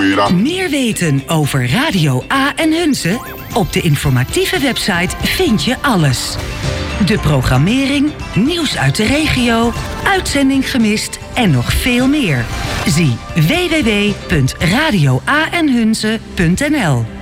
capoeira. Meer weten over Radio A en Hunze? Op de informatieve website vind je alles. De programmering, nieuws uit de regio, uitzending gemist en nog veel meer. Zie www.radioaenhunze.nl.